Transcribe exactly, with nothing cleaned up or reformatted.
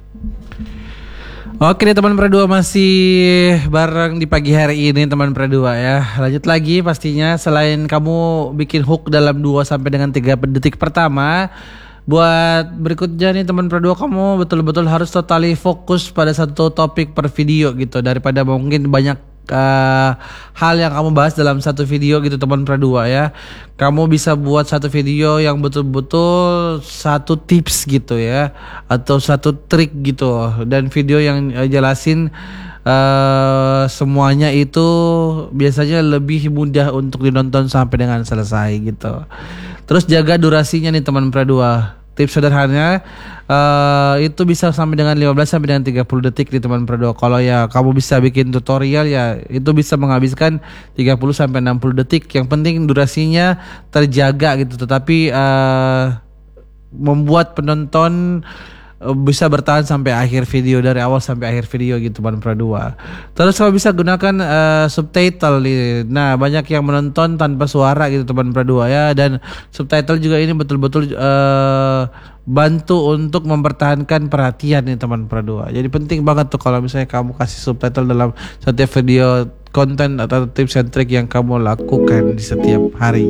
Oke nih teman Perdua, masih bareng di pagi hari ini teman Perdua ya. Lanjut lagi pastinya, selain kamu bikin hook dalam dua sampai dengan tiga detik pertama, buat berikutnya nih teman Perdua, kamu betul-betul harus totally fokus pada satu topik per video gitu, daripada mungkin banyak uh, hal yang kamu bahas dalam satu video gitu teman Perdua ya. Kamu bisa buat satu video yang betul-betul satu tips gitu ya, atau satu trik gitu, dan video yang uh, jelasin uh, semuanya itu biasanya lebih mudah untuk ditonton sampai dengan selesai gitu. Terus jaga durasinya nih teman Perdua. Tips sederhananya uh, itu bisa sampai dengan lima belas sampai dengan tiga puluh detik di teman Perdua. Kalau ya kamu bisa bikin tutorial ya itu bisa menghabiskan tiga puluh sampai enam puluh detik. Yang penting durasinya terjaga gitu, tetapi uh, membuat penonton uh, bisa bertahan sampai akhir video, dari awal sampai akhir video gitu teman Perdua. Terus kamu bisa gunakan uh, subtitle nih. Nah, banyak yang menonton tanpa suara gitu teman Perdua ya, dan subtitle juga ini betul-betul uh, bantu untuk mempertahankan perhatian nih teman Perdua. Jadi penting banget tuh kalau misalnya kamu kasih subtitle dalam setiap video konten atau tips and trik yang kamu lakukan di setiap hari.